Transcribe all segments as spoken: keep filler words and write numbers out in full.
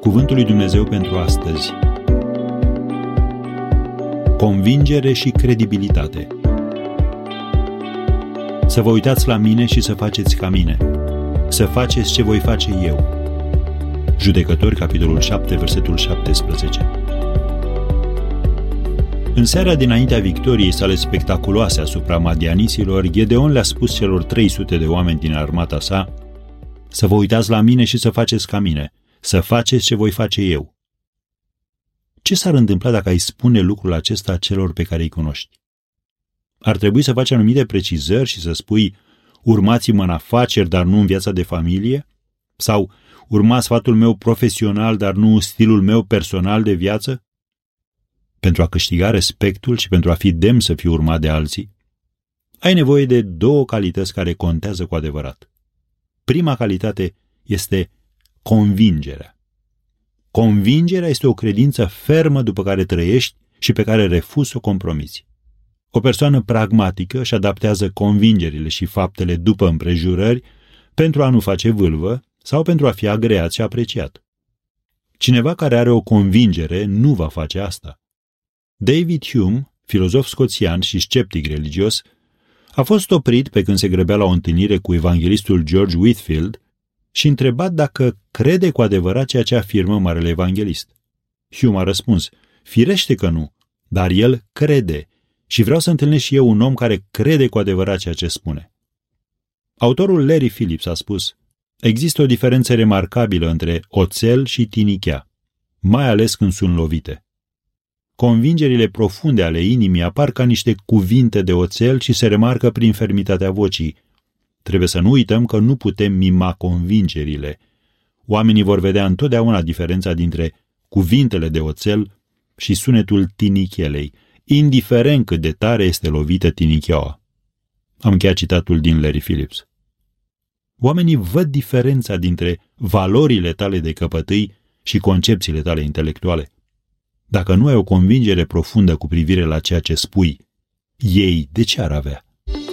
Cuvântul lui Dumnezeu pentru astăzi. Convingere și credibilitate. Să vă uitați la mine și să faceți ca mine. Să faceți ce voi face eu. Judecători, capitolul șapte, versetul șaptesprezece. În seara dinaintea victoriei sale spectaculoase asupra madianiților, Gedeon le-a spus celor trei sute de oameni din armata sa: să vă uitați la mine și să faceți ca mine, să faceți ce voi face eu. Ce s-ar întâmpla dacă ai spune lucrul acesta celor pe care îi cunoști? Ar trebui să faci anumite precizări și să spui: urmați-mă în afaceri, dar nu în viața de familie? Sau urmați sfatul meu profesional, dar nu stilul meu personal de viață? Pentru a câștiga respectul și pentru a fi demn să fii urmat de alții, ai nevoie de două calități care contează cu adevărat. Prima calitate este convingerea. Convingerea este o credință fermă după care trăiești și pe care refuzi să o compromiți. O persoană pragmatică își adaptează convingerile și faptele după împrejurări pentru a nu face vâlvă sau pentru a fi agreat și apreciat. Cineva care are o convingere nu va face asta. David Hume, filozof scoțian și sceptic religios, a fost oprit pe când se grăbea la o întâlnire cu evanghelistul George Whitefield și întrebat dacă crede cu adevărat ceea ce afirmă marele evanghelist. Hume a răspuns: firește că nu, dar el crede și vreau să întâlnesc și eu un om care crede cu adevărat ceea ce spune. Autorul Larry Phillips a spus: există o diferență remarcabilă între oțel și tinichea, mai ales când sunt lovite. Convingerile profunde ale inimii apar ca niște cuvinte de oțel și se remarcă prin fermitatea vocii. Trebuie să nu uităm că nu putem mima convingerile. Oamenii vor vedea întotdeauna diferența dintre cuvintele de oțel și sunetul tinichelei, indiferent cât de tare este lovită tinicheaua. Am încheiat citatul din Larry Phillips. Oamenii văd diferența dintre valorile tale de căpătâi și concepțiile tale intelectuale. Dacă nu ai o convingere profundă cu privire la ceea ce spui, ei de ce ar avea?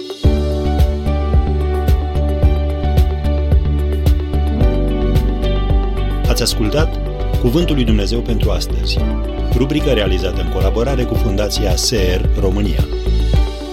Ați ascultat Cuvântul lui Dumnezeu pentru astăzi, rubrică realizată în colaborare cu Fundația S E R România.